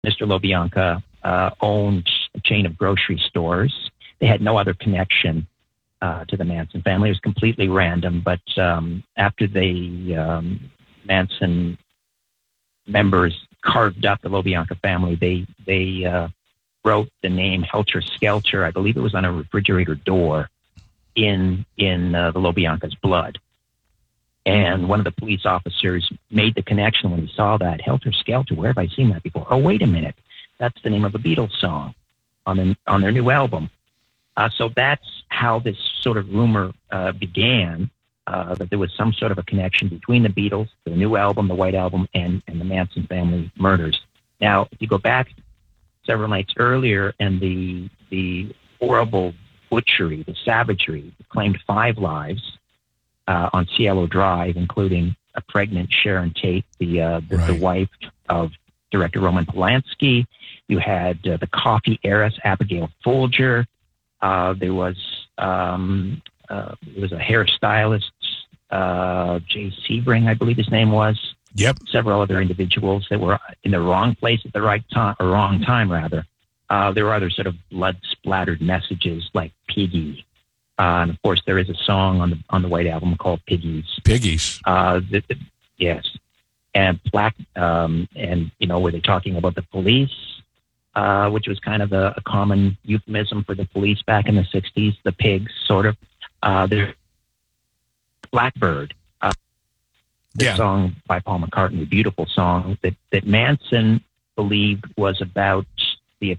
Mr. LoBianca owned a chain of grocery stores. They had no other connection to the Manson family. It was completely random, but after the Manson members carved up the LoBianca family, they wrote the name Helter Skelter, I believe it was on a refrigerator door, in the LoBianca's blood. And one of the police officers made the connection when he saw that. Helter Skelter, where have I seen that before? Oh, wait a minute. That's the name of a Beatles song on their new album. So that's how this sort of rumor began, that there was some sort of a connection between the Beatles, the new album, the White Album, and the Manson family murders. Now, if you go back several nights earlier, and the horrible butchery, the savagery, claimed 5 lives on Cielo Drive, including a pregnant Sharon Tate, the wife of director Roman Polanski. You had the coffee heiress Abigail Folger. There was a hairstylist, Jay Sebring, I believe his name was. Yep. Several other individuals that were in the wrong place at the right time, or wrong time rather. There were other sort of blood-splattered messages like Piggy. And of course, there is a song on the White Album called Piggies. Piggies. Yes. And black, and were they talking about the police, which was kind of a common euphemism for the police back in the 60s, the pigs, sort of. There's Blackbird, the song by Paul McCartney, beautiful song that Manson believed was about the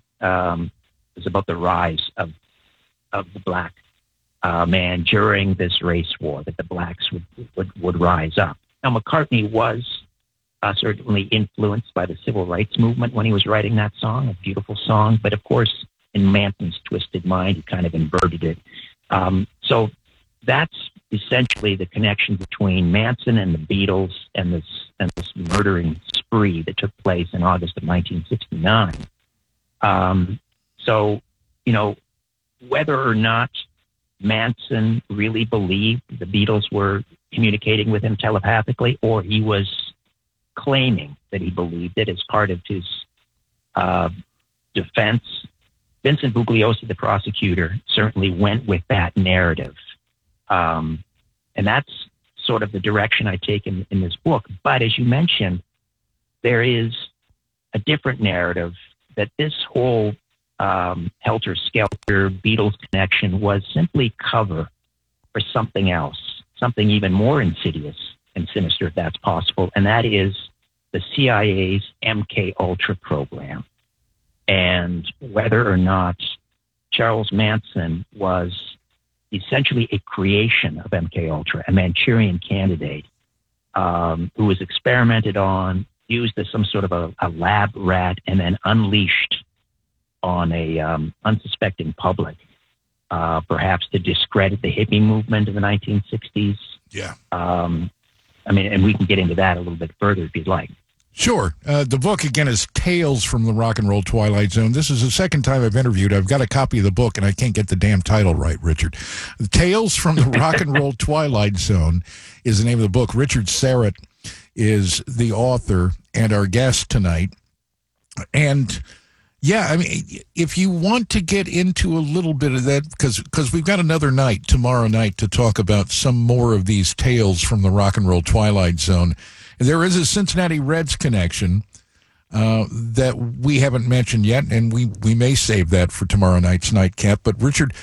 rise of the black man during this race war, that the blacks would rise up. Now, McCartney was certainly influenced by the civil rights movement when he was writing that song, a beautiful song. But of course, in Manson's twisted mind, he kind of inverted it. So that's essentially the connection between Manson and the Beatles and this murdering spree that took place in August of 1969. So, whether or not Manson really believed the Beatles were communicating with him telepathically, or he was claiming that he believed it as part of his defense, Vincent Bugliosi, the prosecutor, certainly went with that narrative. And that's sort of the direction I take in this book. But as you mentioned, there is a different narrative that this whole Helter Skelter Beatles connection was simply cover for something else, something even more insidious and sinister, if that's possible, and that is the CIA's MK Ultra program. And whether or not Charles Manson was essentially a creation of MK Ultra, a Manchurian candidate who was experimented on, used as some sort of a lab rat, and then unleashed on a unsuspecting public, perhaps to discredit the hippie movement of the 1960s. Yeah. And we can get into that a little bit further if you'd like. Sure. The book, again, is Tales from the Rock and Roll Twilight Zone. This is the second time I've interviewed. I've got a copy of the book, and I can't get the damn title right, Richard. Tales from the Rock and Roll Twilight Zone is the name of the book. Richard Syrett is the author and our guest tonight. And yeah, I mean, if you want to get into a little bit of that, because we've got another night, tomorrow night, to talk about some more of these tales from the Rock and Roll Twilight Zone. There is a Cincinnati Reds connection that we haven't mentioned yet, and we may save that for tomorrow night's nightcap. But Richard,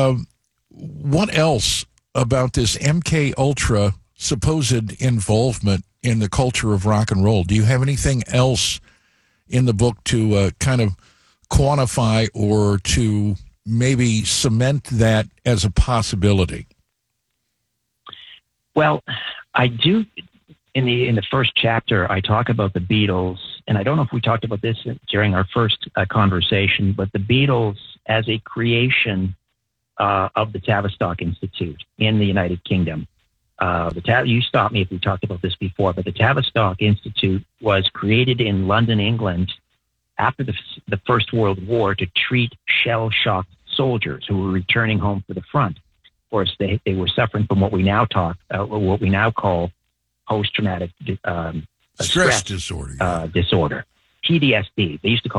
what else about this MK Ultra supposed involvement in the culture of rock and roll? Do you have anything else in the book to kind of quantify or to maybe cement that as a possibility? Well, I do. In the first chapter, I talk about the Beatles, and I don't know if we talked about this during our first conversation, but the Beatles as a creation of the Tavistock Institute in the United Kingdom. You stopped me if we talked about this before, but the Tavistock Institute was created in London, England, after the First World War to treat shell-shocked soldiers who were returning home for the front. Of course, they were suffering from what we now call post-traumatic stress disorder. PTSD. They used to call